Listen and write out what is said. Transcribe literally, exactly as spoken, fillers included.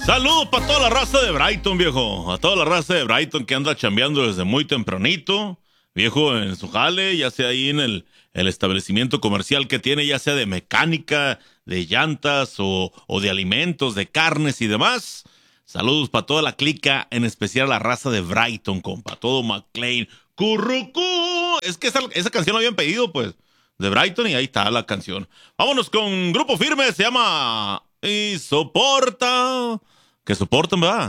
Saludos para toda la raza de Brighton, viejo. A toda la raza de Brighton que anda chambeando desde muy tempranito, viejo, en su jale, ya sea ahí en el, el establecimiento comercial que tiene, ya sea de mecánica, de llantas o, o de alimentos, de carnes y demás. Saludos para toda la clica, en especial la raza de Brighton, compa. Todo McLean. ¡Currucú! Es que esa, esa canción la habían pedido, pues, de Brighton, y ahí está la canción. Vámonos con Grupo Firme, se llama Y Soporta. Que soportan, ¿verdad?